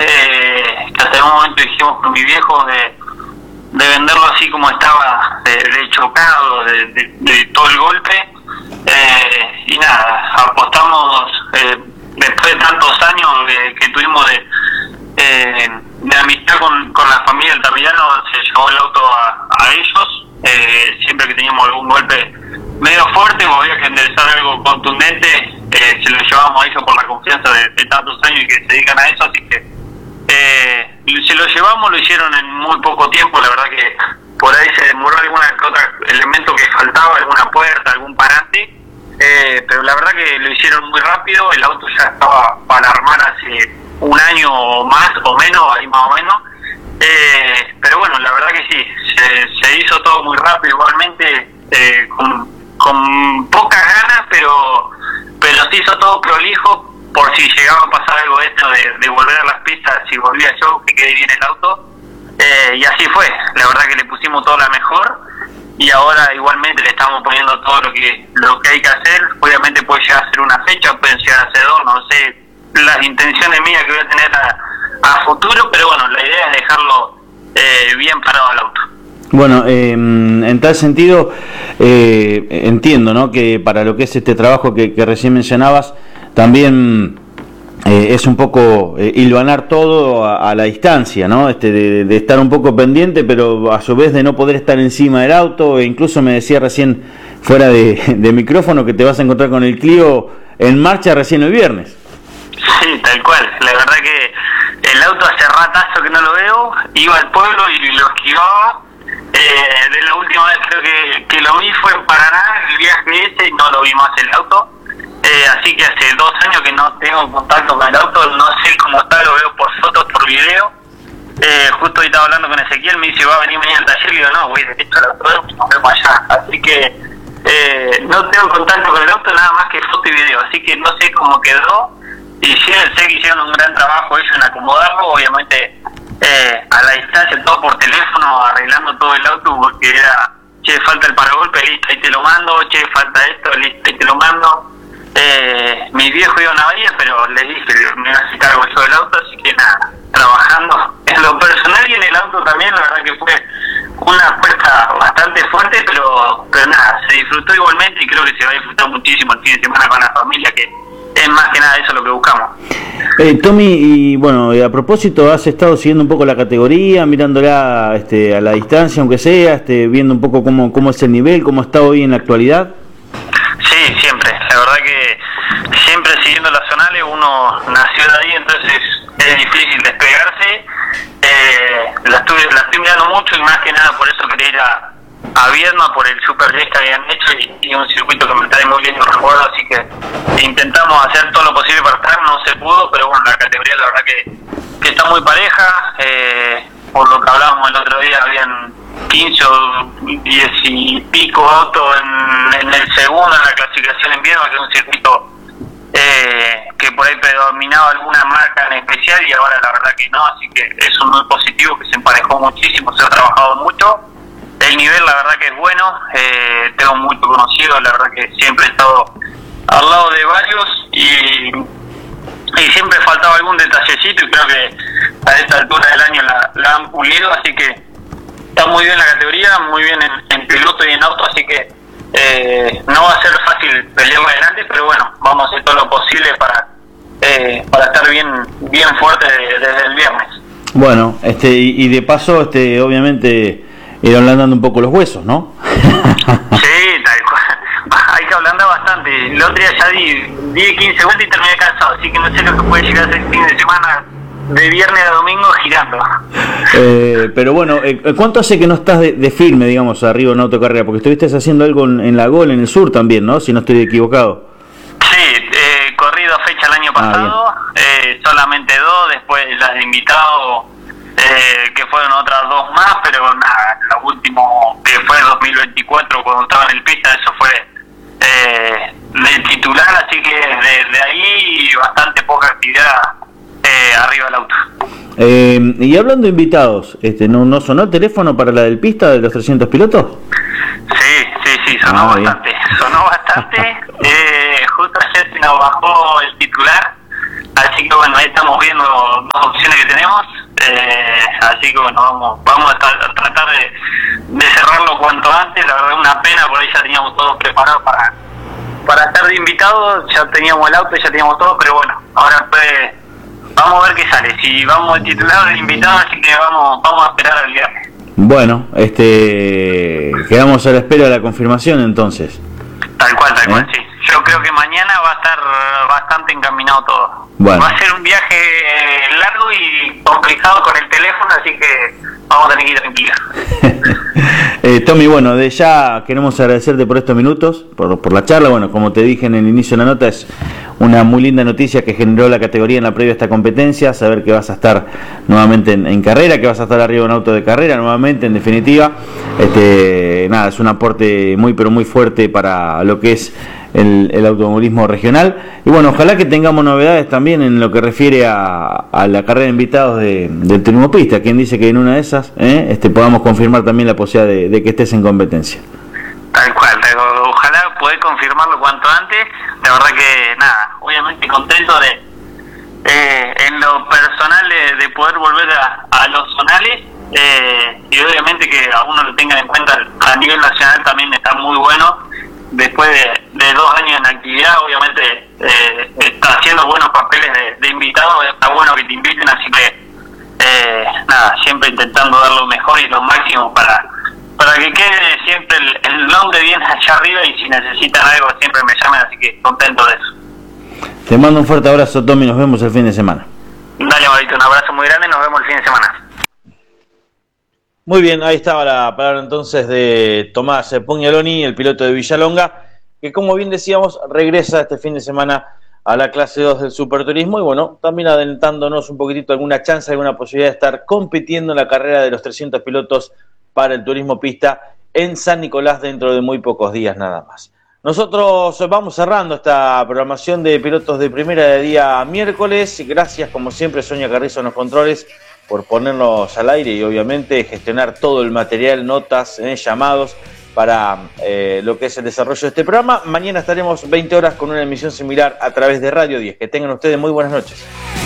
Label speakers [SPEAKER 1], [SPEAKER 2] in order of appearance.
[SPEAKER 1] que hasta un momento dijimos con mi viejo de venderlo así como estaba, de chocado, de todo el golpe, y nada, apostamos, después de tantos años que tuvimos de amistad con la familia Altamirano, se llevó el auto a ellos, siempre que teníamos algún golpe medio fuerte o había que enderezar algo contundente, se lo llevábamos a ellos por la confianza de tantos años y que se dedican a eso, así que se lo llevamos, lo hicieron en muy poco tiempo. La verdad que por ahí se demoró alguna que otra elemento que faltaba, alguna puerta, algún parante, pero la verdad que lo hicieron muy rápido. El auto ya estaba para armar hace un año o más o menos, ahí más o menos, pero bueno, la verdad que sí, se hizo todo muy rápido igualmente, con pocas ganas, pero se hizo todo prolijo, por si llegaba a pasar algo de esto, de volver a las pistas, si volvía yo, que quede bien el auto, y así fue. La verdad que le pusimos todo la mejor, y ahora igualmente le estamos poniendo todo lo que hay que hacer. Obviamente puede llegar a ser una fecha, pueden llegar a ser dos, no sé las intenciones mías que voy a tener a futuro, pero bueno, la idea es dejarlo bien parado al auto.
[SPEAKER 2] Bueno, en tal sentido, entiendo, ¿no?, que para lo que es este trabajo que recién mencionabas, también es un poco hilvanar todo a la distancia, ¿no? De estar un poco pendiente, pero a su vez de no poder estar encima del auto. E incluso me decía recién fuera de micrófono que te vas a encontrar con el Clio en marcha recién el viernes.
[SPEAKER 1] Sí, tal cual. La verdad que el auto hace ratazo que no lo veo. Iba al pueblo y lo esquivaba. De la última vez creo que lo vi fue en Paraná, el viaje ese, y no lo vi más el auto. Así que hace 2 años que no tengo contacto con el auto, no sé cómo está, lo veo por fotos, por video. Justo hoy estaba hablando con Ezequiel, me dice, ¿va a venir mañana al taller? Y digo, no, voy derecho al auto y nos vemos allá. Así que no tengo contacto con el auto, nada más que foto y video, así que no sé cómo quedó. Y sé que hicieron un gran trabajo ellos en acomodarlo, obviamente a la distancia, todo por teléfono, arreglando todo el auto, porque era, che, falta el paragolpe, listo, ahí te lo mando, che, falta esto, listo, ahí te lo mando. Mi viejo iba a una bahía, pero les dije que me iba a hacer cargo yo del auto, así que nada, trabajando en lo personal y en el auto también. La verdad que fue una apuesta bastante fuerte, pero nada, se disfrutó igualmente y creo que se va a disfrutar muchísimo el fin de semana con la familia, que es más que nada eso lo que buscamos.
[SPEAKER 2] Tommy, y bueno, a propósito, has estado siguiendo un poco la categoría, mirándola a la distancia, aunque sea, viendo un poco cómo es el nivel, cómo está hoy en la actualidad.
[SPEAKER 1] Sí, siempre. La verdad que siempre siguiendo las zonales, uno nació de ahí, entonces es difícil despegarse. La estoy mirando mucho y más que nada por eso quería ir a Viedma, por el Super G que habían hecho y un circuito que me trae muy bien, yo recuerdo, así que intentamos hacer todo lo posible para estar, no se pudo, pero bueno, la categoría la verdad que está muy pareja. Por lo que hablábamos el otro día, habían 15 o 10 y pico autos en el segundo, en la clasificación en Viedma, que es un circuito que por ahí predominaba alguna marca en especial, y ahora la verdad que no, así que eso es muy positivo, que se emparejó muchísimo, se ha trabajado mucho. El nivel la verdad que es bueno, tengo mucho conocido, la verdad que siempre he estado al lado de varios y siempre faltaba algún detallecito, y creo que a esta altura del año la han pulido, así que está muy bien la categoría, muy bien en piloto y en auto, así que no va a ser fácil pelear adelante, pero bueno, vamos a hacer todo lo posible para estar bien fuerte desde el viernes.
[SPEAKER 2] Bueno, y de paso, obviamente ir ablandando un poco los huesos, ¿no?
[SPEAKER 1] Sí, tal cual. Hay que ablandar bastante. El otro día ya di 15 vueltas y terminé cansado, así que no sé lo que puede llegar a ser el fin de semana, de viernes a domingo, girando.
[SPEAKER 2] Pero bueno, ¿cuánto hace que no estás de firme, digamos, arriba en autocarrera? Porque estuviste haciendo algo en la Gol, en el sur también, ¿no? Si no estoy equivocado.
[SPEAKER 1] Sí, corrí 2 fechas el año pasado, solamente 2, después las de invitado, que fueron otras 2 más, pero nada, lo último que fue 2024 cuando estaba en el pista, eso fue de titular, así que de ahí bastante poca actividad arriba del auto.
[SPEAKER 2] Y hablando de invitados, ¿no sonó el teléfono para la del pista de los 300 pilotos?
[SPEAKER 1] Sí, sonó bastante. Justo ayer se nos bajó el titular, así que bueno, ahí estamos viendo 2 opciones que tenemos. así que bueno, vamos a tratar de cerrarlo cuanto antes. La verdad, una pena, por ahí ya teníamos todo preparado para estar de invitados, ya teníamos el auto, ya teníamos todo, pero bueno, ahora pues vamos a ver qué sale, si vamos de titular o de invitado, así que vamos a esperar al viernes.
[SPEAKER 2] Bueno, quedamos a la espera de la confirmación entonces.
[SPEAKER 1] Tal cual, sí. Yo creo que mañana va a estar bastante encaminado todo.
[SPEAKER 2] Bueno.
[SPEAKER 1] Va a ser un viaje largo y complicado con el teléfono, así que vamos a tener que ir tranquilos.
[SPEAKER 2] Tommy, bueno, de ya queremos agradecerte por estos minutos, por la charla. Bueno, como te dije en el inicio de la nota, es una muy linda noticia que generó la categoría en la previa a esta competencia, saber que vas a estar nuevamente en carrera, que vas a estar arriba en auto de carrera nuevamente, en definitiva. Nada, es un aporte muy pero muy fuerte para lo que es el automovilismo regional. Y bueno, ojalá que tengamos novedades también en lo que refiere a la carrera de invitados del turismo pista. Quien dice que en una de esas podamos confirmar también la posibilidad de que estés en competencia.
[SPEAKER 1] Tal cual, ojalá poder confirmarlo cuanto antes. La verdad que nada, obviamente contento en lo personal de poder volver a los zonales, y obviamente que a uno lo tengan en cuenta a nivel nacional también está muy bueno. Después de 2 años en actividad, obviamente está haciendo buenos papeles de invitado, está bueno que te inviten, así que nada, siempre intentando dar lo mejor y lo máximo para que quede siempre el nombre bien allá arriba, y si necesitan algo siempre me llamen, así que contento de eso.
[SPEAKER 2] Te mando un fuerte abrazo, Tommy, nos vemos el fin de semana.
[SPEAKER 1] Dale, Marito, un abrazo muy grande, nos vemos el fin de semana.
[SPEAKER 2] Muy bien, ahí estaba la palabra entonces de Tomás Pugnaloni, el piloto de Villalonga, que como bien decíamos, regresa este fin de semana a la clase 2 del Superturismo, y bueno, también adelantándonos un poquitito alguna chance, alguna posibilidad de estar compitiendo en la carrera de los 300 pilotos para el turismo pista en San Nicolás dentro de muy pocos días nada más. Nosotros vamos cerrando esta programación de pilotos de primera de día miércoles. Gracias como siempre Sonia Carrizo en los controles por ponernos al aire y obviamente gestionar todo el material, notas, llamados para lo que es el desarrollo de este programa. Mañana estaremos 20 horas con una emisión similar a través de Radio 10. Que tengan ustedes muy buenas noches.